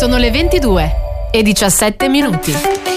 Sono le 22:17.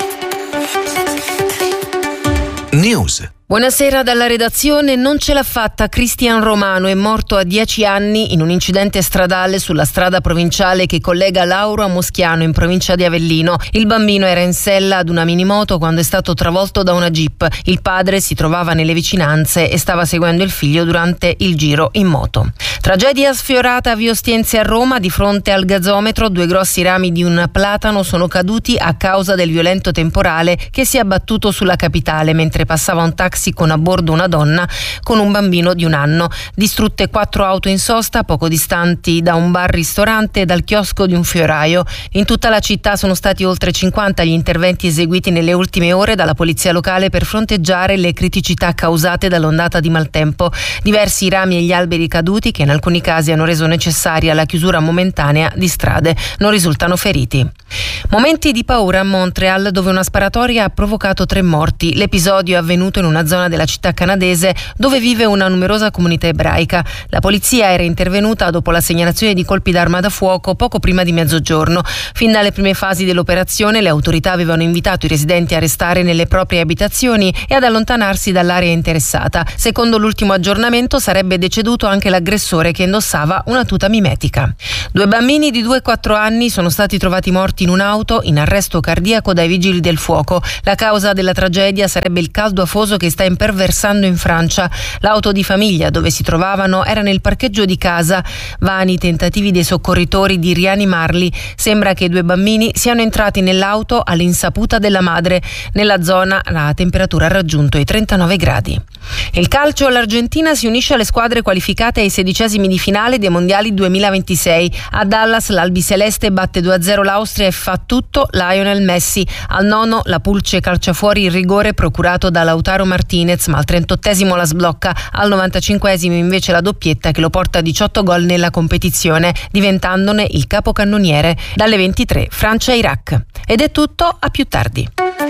News. Buonasera dalla redazione. Non ce l'ha fatta. Cristian Romano è morto a 10 anni in un incidente stradale sulla strada provinciale che collega Lauro a Moschiano in provincia di Avellino. Il bambino era in sella ad una minimoto quando è stato travolto da una jeep. Il padre si trovava nelle vicinanze e stava seguendo il figlio durante il giro in moto. Tragedia sfiorata a Via Ostiense a Roma. Di fronte al gazometro 2 grossi rami di un platano sono caduti a causa del violento temporale che si è abbattuto sulla capitale mentre passava un taxi con a bordo una donna con un bambino di 1 anno. Distrutte 4 auto in sosta poco distanti da un bar-ristorante e dal chiosco di un fioraio. In tutta la città sono stati oltre 50 gli interventi eseguiti nelle ultime ore dalla polizia locale per fronteggiare le criticità causate dall'ondata di maltempo. Diversi rami e gli alberi caduti che in alcuni casi hanno reso necessaria la chiusura momentanea di strade. Non risultano feriti. Momenti di paura a Montreal, dove una sparatoria ha provocato 3 morti. L'episodio è avvenuto in una zona della città canadese dove vive una numerosa comunità ebraica. La polizia era intervenuta dopo la segnalazione di colpi d'arma da fuoco poco prima di mezzogiorno. Fin dalle prime fasi dell'operazione le autorità avevano invitato i residenti a restare nelle proprie abitazioni e ad allontanarsi dall'area interessata. Secondo l'ultimo aggiornamento sarebbe deceduto anche l'aggressore che indossava una tuta mimetica. 2 bambini di 2 e 4 anni sono stati trovati morti in un'auto in arresto cardiaco dai vigili del fuoco. La causa della tragedia sarebbe il caldo afoso che sta imperversando in Francia. L'auto di famiglia dove si trovavano era nel parcheggio di casa. Vani tentativi dei soccorritori di rianimarli. Sembra che i 2 bambini siano entrati nell'auto all'insaputa della madre. Nella zona la temperatura ha raggiunto i 39 gradi. Il calcio, l'Argentina si unisce alle squadre qualificate ai 16esimi di finale dei mondiali 2026. A Dallas l'albiceleste batte 2-0 l'Austria e fa tutto Lionel Messi. Al 9 la Pulce calcia fuori il rigore procurato da Lautaro Martinez, ma al 38esimo la sblocca. Al 95esimo invece la doppietta che lo porta a 18 gol nella competizione, diventandone il capocannoniere. Dalle 23 Francia e Iraq. Ed è tutto, a più tardi.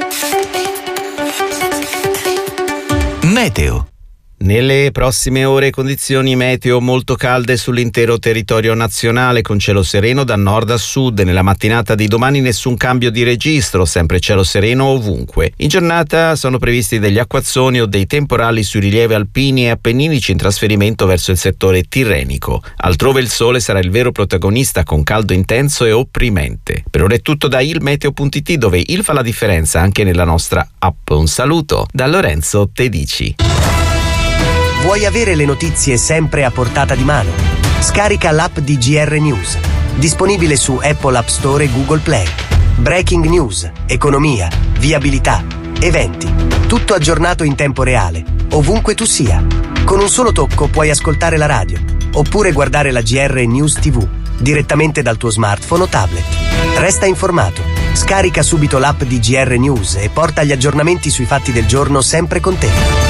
Meteo. Nelle prossime ore condizioni meteo molto calde sull'intero territorio nazionale con cielo sereno da nord a sud. Nella mattinata di domani nessun cambio di registro, sempre cielo sereno ovunque. In giornata sono previsti degli acquazzoni o dei temporali sui rilievi alpini e appenninici in trasferimento verso il settore tirrenico. Altrove il sole sarà il vero protagonista con caldo intenso e opprimente. Per ora è tutto da ilmeteo.it, dove il fa la differenza anche nella nostra app. Un saluto da Lorenzo Tedici. Vuoi avere le notizie sempre a portata di mano? Scarica l'app di GR News, disponibile su Apple App Store e Google Play. Breaking news, economia, viabilità, eventi, tutto aggiornato in tempo reale, ovunque tu sia. Con un solo tocco puoi ascoltare la radio, oppure guardare la GR News TV, direttamente dal tuo smartphone o tablet. Resta informato, scarica subito l'app di GR News e porta gli aggiornamenti sui fatti del giorno sempre con te.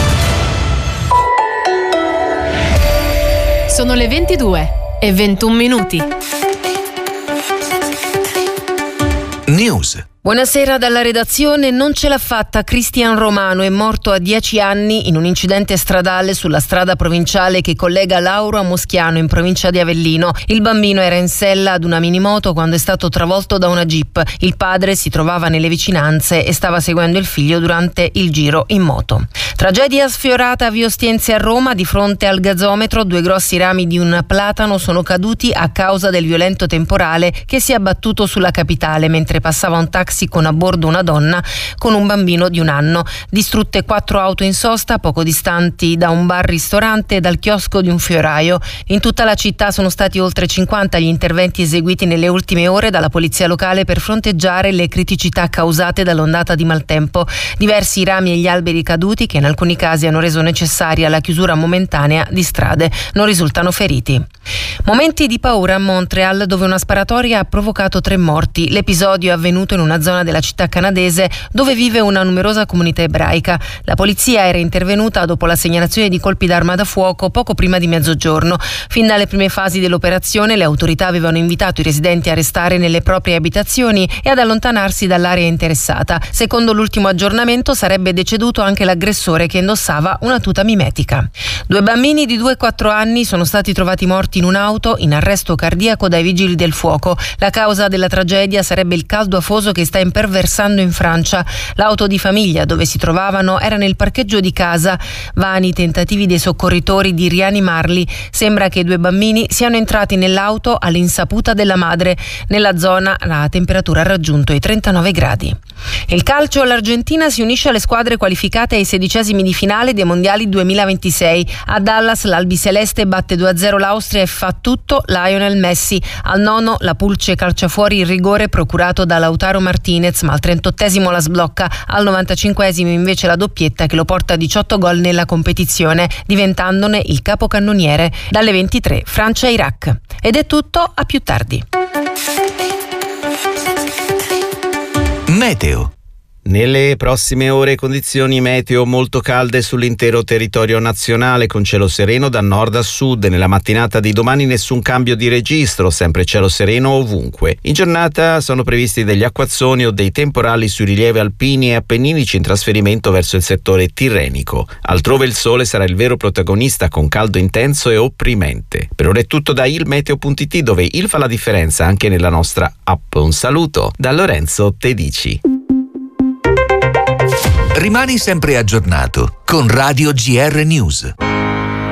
Sono le 22:21. News. Buonasera dalla redazione. Non ce l'ha fatta. Cristian Romano è morto a 10 anni in un incidente stradale sulla strada provinciale che collega Lauro a Moschiano in provincia di Avellino. Il bambino era in sella ad una minimoto quando è stato travolto da una jeep. Il padre si trovava nelle vicinanze e stava seguendo il figlio durante il giro in moto. Tragedia sfiorata a Via Ostiense a Roma. Di fronte al gazometro 2 grossi rami di un platano sono caduti a causa del violento temporale che si è abbattuto sulla capitale mentre passava un taxi con a bordo una donna con un bambino di 1 anno. Distrutte 4 auto in sosta poco distanti da un bar-ristorante e dal chiosco di un fioraio. In tutta la città sono stati oltre 50 gli interventi eseguiti nelle ultime ore dalla polizia locale per fronteggiare le criticità causate dall'ondata di maltempo. Diversi rami e gli alberi caduti che in alcuni casi hanno reso necessaria la chiusura momentanea di strade. Non risultano feriti. Momenti di paura a Montreal, dove una sparatoria ha provocato 3 morti. L'episodio è avvenuto in una zona della città canadese dove vive una numerosa comunità ebraica. La polizia era intervenuta dopo la segnalazione di colpi d'arma da fuoco poco prima di mezzogiorno. Fin dalle prime fasi dell'operazione le autorità avevano invitato i residenti a restare nelle proprie abitazioni e ad allontanarsi dall'area interessata. Secondo l'ultimo aggiornamento sarebbe deceduto anche l'aggressore che indossava una tuta mimetica. 2 bambini di 2 e 4 anni sono stati trovati morti in un'auto un'auto in arresto cardiaco dai vigili del fuoco. La causa della tragedia sarebbe il caldo afoso che sta imperversando in Francia. L'auto di famiglia dove si trovavano era nel parcheggio di casa. Vani tentativi dei soccorritori di rianimarli. Sembra che i 2 bambini siano entrati nell'auto all'insaputa della madre. Nella zona la temperatura ha raggiunto i 39 gradi. Il calcio, l'Argentina si unisce alle squadre qualificate ai 16esimi di finale dei mondiali 2026. A Dallas l'albiceleste batte 2-0 l'Austria e fa tutto Lionel Messi. Al 9 la Pulce calcia fuori il rigore procurato da Lautaro Martinez, ma al 38esimo la sblocca. Al 95esimo invece la doppietta che lo porta a 18 gol nella competizione, diventandone il capocannoniere. Dalle 23 Francia e Iraq. Ed è tutto, a più tardi. Meteo. Nelle prossime ore condizioni meteo molto calde sull'intero territorio nazionale, con cielo sereno da nord a sud. Nella mattinata di domani nessun cambio di registro, sempre cielo sereno ovunque. In giornata sono previsti degli acquazzoni o dei temporali sui rilievi alpini e appenninici in trasferimento verso il settore tirrenico. Altrove il sole sarà il vero protagonista, con caldo intenso e opprimente. Per ora è tutto da ilmeteo.it, dove il fa la differenza anche nella nostra app. Un saluto da Lorenzo Tedici. Rimani sempre aggiornato con Radio GR News.